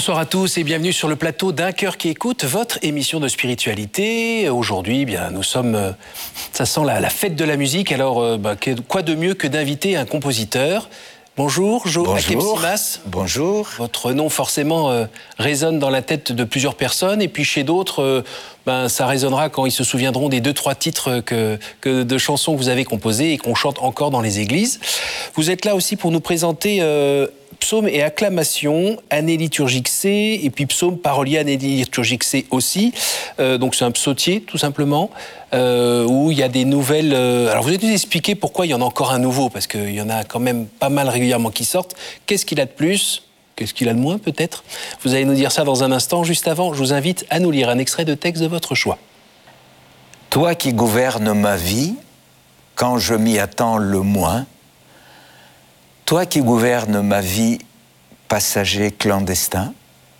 Bonsoir à tous et bienvenue sur le plateau d'Un cœur qui écoute, votre émission de spiritualité. Aujourd'hui, nous sommes, ça sent la fête de la musique, alors quoi de mieux que d'inviter un compositeur. Bonjour, Jo Akepsimas. Bonjour. Votre nom forcément résonne dans la tête de plusieurs personnes et puis chez d'autres, ça résonnera quand ils se souviendront des 2-3 titres de chansons que vous avez composées et qu'on chante encore dans les églises. Vous êtes là aussi pour nous présenter Psaume et acclamation, année liturgique C, et puis psaume parolier, année liturgique C aussi. Donc c'est un psautier, tout simplement, où il y a des nouvelles... Alors vous allez nous expliquer pourquoi il y en a encore un nouveau, parce qu'il y en a quand même pas mal régulièrement qui sortent. Qu'est-ce qu'il a de plus ? Qu'est-ce qu'il a de moins, peut-être ? Vous allez nous dire ça dans un instant. Juste avant, je vous invite à nous lire un extrait de texte de votre choix. Toi qui gouvernes ma vie, quand je m'y attends le moins, toi qui gouvernes ma vie, passager clandestin,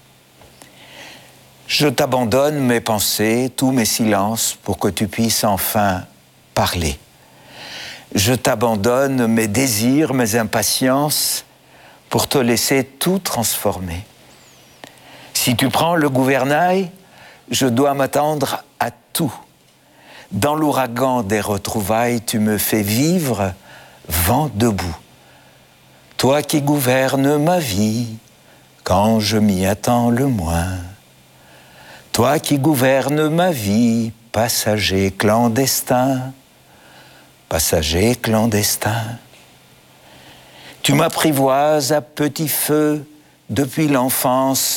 je t'abandonne mes pensées, tous mes silences, pour que tu puisses enfin parler. Je t'abandonne mes désirs, mes impatiences, pour te laisser tout transformer. Si tu prends le gouvernail, je dois m'attendre à tout. Dans l'ouragan des retrouvailles, tu me fais vivre vent debout. Toi qui gouvernes ma vie, quand je m'y attends le moins. Toi qui gouvernes ma vie, passager clandestin, passager clandestin. Tu m'apprivoises à petit feu depuis l'enfance,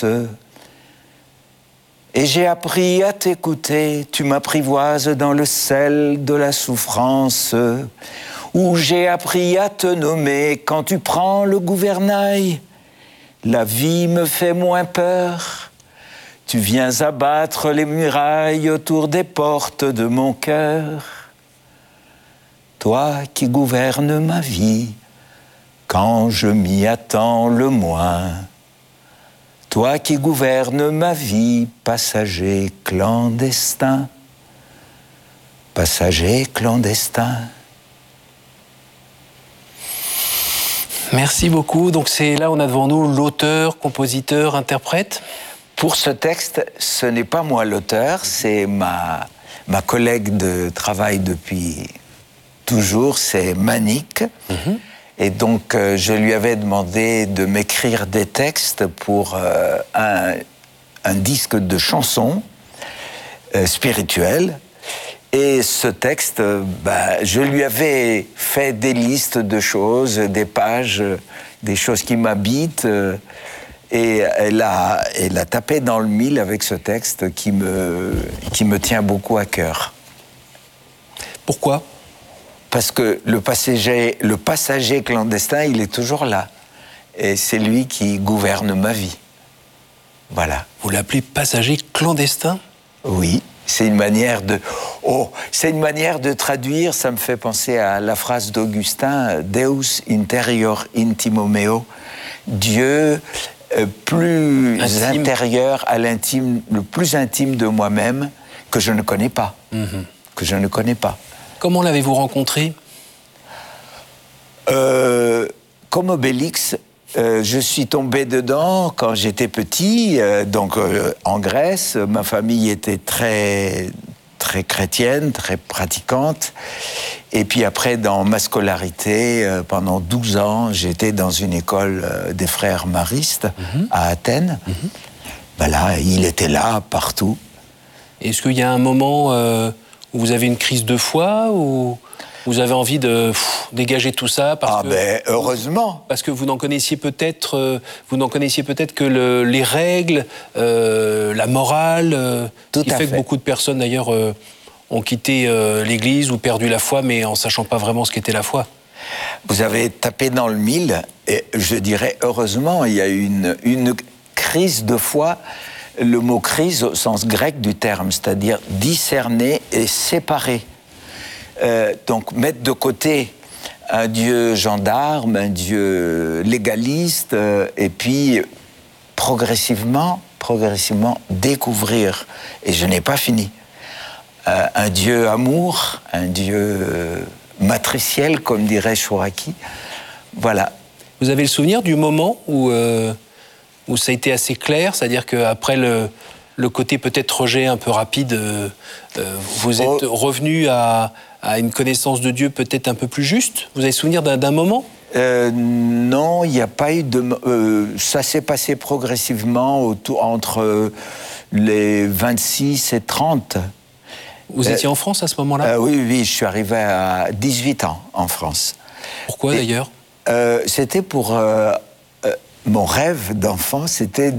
et j'ai appris à t'écouter. Tu m'apprivoises dans le sel de la souffrance, où j'ai appris à te nommer. Quand tu prends le gouvernail, la vie me fait moins peur. Tu viens abattre les murailles autour des portes de mon cœur. Toi qui gouvernes ma vie, quand je m'y attends le moins. Toi qui gouvernes ma vie, passager clandestin, passager clandestin. Merci beaucoup. Donc c'est là, on a devant nous l'auteur, compositeur, interprète. Pour ce texte, ce n'est pas moi l'auteur, c'est ma collègue de travail depuis toujours, c'est Manik. Et donc, je lui avais demandé de m'écrire des textes pour un disque de chansons spirituelles. Et ce texte, je lui avais fait des listes de choses, des pages, des choses qui m'habitent. Et elle a tapé dans le mille avec ce texte qui me tient beaucoup à cœur. Pourquoi ? Parce que le passager clandestin, il est toujours là. Et c'est lui qui gouverne ma vie. Voilà. Vous l'appelez passager clandestin ? Oui. C'est une manière de traduire, ça me fait penser à la phrase d'Augustin, Deus interior intimo meo, Dieu plus intérieur à l'intime, le plus intime de moi-même, que je ne connais pas. Que je ne connais pas. Comment l'avez-vous rencontré ? Comme Obélix, je suis tombé dedans quand j'étais petit, en Grèce. Ma famille était très, très chrétienne, très pratiquante. Et puis après, dans ma scolarité, pendant 12 ans, j'étais dans une école des frères maristes à Athènes. Là, il était là, partout. Est-ce qu'il y a un moment où vous avez une crise de foi ou vous avez envie de dégager tout ça heureusement. Parce que vous n'en connaissiez peut-être que les règles, la morale, qui fait que beaucoup de personnes d'ailleurs ont quitté l'Église ou perdu la foi, mais en sachant pas vraiment ce qu'était la foi. Vous avez tapé dans le mille, et je dirais heureusement, il y a une crise de foi. Le mot crise au sens grec du terme, c'est-à-dire discerner et séparer. Donc mettre de côté un Dieu gendarme, un Dieu légaliste, et puis progressivement découvrir, et je n'ai pas fini, un Dieu amour, un Dieu matriciel, comme dirait Chouraki. Voilà. Vous avez le souvenir du moment où où ça a été assez clair, c'est-à-dire qu'après le côté peut-être rejet un peu rapide, vous êtes revenu à une connaissance de Dieu peut-être un peu plus juste? Vous avez souvenir d'un moment? Non, il n'y a pas eu de... ça s'est passé progressivement entre les 26 et 30. Vous étiez en France à ce moment-là? Oui, je suis arrivé à 18 ans en France. Pourquoi d'ailleurs? C'était pour... mon rêve d'enfant, c'était